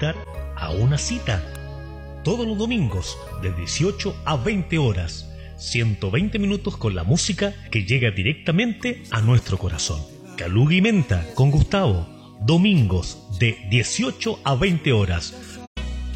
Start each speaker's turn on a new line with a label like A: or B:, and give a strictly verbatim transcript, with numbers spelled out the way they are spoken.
A: invitar a una cita. Todos los domingos de dieciocho a veinte horas, ciento veinte minutos con la música que llega directamente a nuestro corazón. Caluga y Menta con Gustavo, domingos de dieciocho a veinte horas,